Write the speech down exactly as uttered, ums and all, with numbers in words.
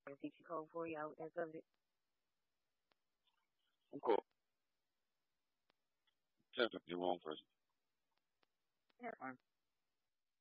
a teacher code for you. I would think of it. I'm cool. Definitely wrong person. Yeah, fine.